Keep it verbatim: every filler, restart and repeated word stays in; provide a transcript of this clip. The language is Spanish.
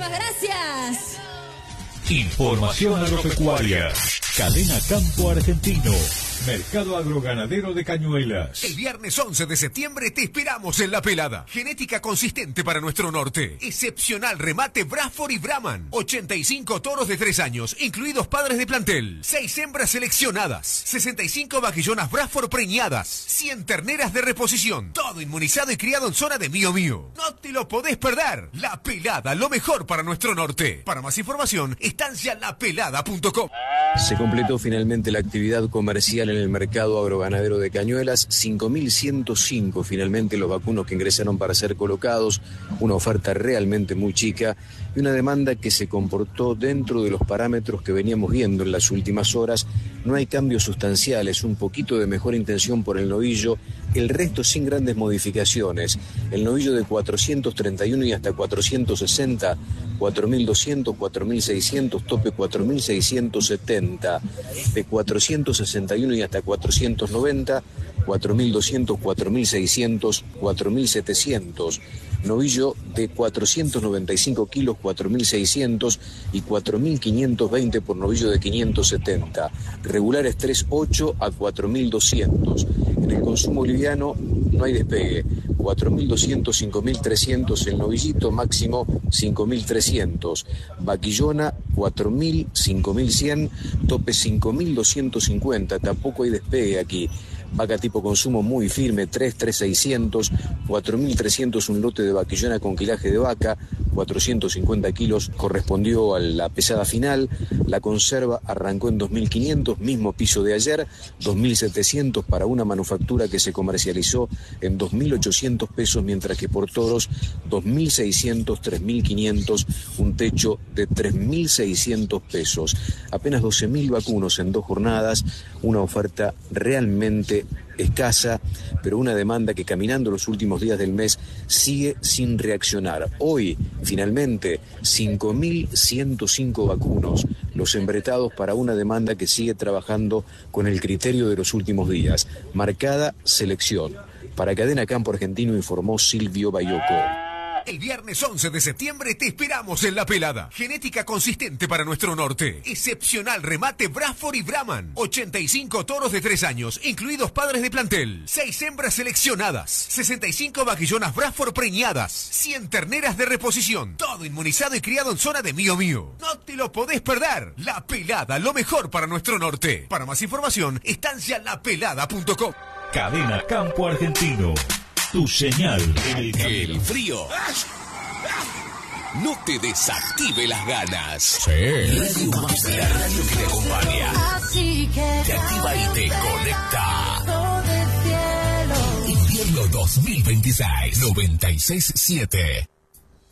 Muchísimas gracias. Información agropecuaria. Cadena Campo Argentino. Mercado Agroganadero de Cañuelas. El viernes once de septiembre te esperamos en La Pelada. Genética consistente para nuestro norte. Excepcional remate Bradford y Brahman. ochenta y cinco toros de tres años, incluidos padres de plantel. seis hembras seleccionadas. sesenta y cinco vaquillonas Bradford preñadas. cien terneras de reposición. Todo inmunizado y criado en zona de Mío Mío. No te lo podés perder. La Pelada, lo mejor para nuestro norte. Para más información, estancia la pelada punto com. Se completó finalmente la actividad comercial en el mercado agroganadero de Cañuelas. cinco mil ciento cinco finalmente los vacunos que ingresaron para ser colocados, una oferta realmente muy chica y una demanda que se comportó dentro de los parámetros que veníamos viendo en las últimas horas. No hay cambios sustanciales, un poquito de mejor intención por el novillo, el resto sin grandes modificaciones. El novillo de cuatrocientos treinta y uno y hasta cuatrocientos sesenta, cuatro mil doscientos, cuatro mil seiscientos, tope cuatro mil seiscientos setenta, de cuatrocientos sesenta y uno y hasta cuatrocientos noventa, cuatro mil doscientos, cuatro mil seiscientos, cuatro mil setecientos, novillo de cuatrocientos noventa y cinco kilos, cuatro mil seiscientos y cuatro mil quinientos veinte por novillo de quinientos setenta, regulares tres ocho a cuatro mil doscientos. En el consumo liviano no hay despegue, cuatro mil doscientos, cinco mil trescientos el novillito, máximo cinco mil trescientos, vaquillona cuatro mil, cinco mil cien, tope cinco mil doscientos cincuenta, tampoco hay despegue aquí. Vaca tipo consumo muy firme, tres, tres mil seiscientos, cuatro mil trescientos un lote de vaquillona con quilaje de vaca, cuatrocientos cincuenta kilos, correspondió a la pesada final. La conserva arrancó en dos mil quinientos, mismo piso de ayer, dos mil setecientos para una manufactura que se comercializó en dos mil ochocientos pesos, mientras que por toros dos mil seiscientos, tres mil quinientos, un techo de tres mil seiscientos pesos. Apenas doce mil vacunos en dos jornadas, una oferta realmente escasa, pero una demanda que caminando los últimos días del mes sigue sin reaccionar. Hoy, finalmente, cinco mil ciento cinco vacunos, los embretados para una demanda que sigue trabajando con el criterio de los últimos días. Marcada selección. Para Cadena Campo Argentino informó Silvio Bayoco. El viernes once de septiembre te esperamos en La Pelada. Genética consistente para nuestro norte. Excepcional remate Bradford y Brahman. ochenta y cinco toros de tres años, incluidos padres de plantel. seis hembras seleccionadas. sesenta y cinco vaquillonas Bradford preñadas. cien terneras de reposición. Todo inmunizado y criado en zona de Mío Mío. No te lo podés perder. La Pelada, lo mejor para nuestro norte. Para más información, estancia la pelada punto com. Cadena Campo Argentino. Tu señal en el Que el frío no te desactive las ganas. Sí. Radio Master, la radio que te acompaña, te activa y te conecta. Invierno dos mil veintiséis, noventa y seis punto siete.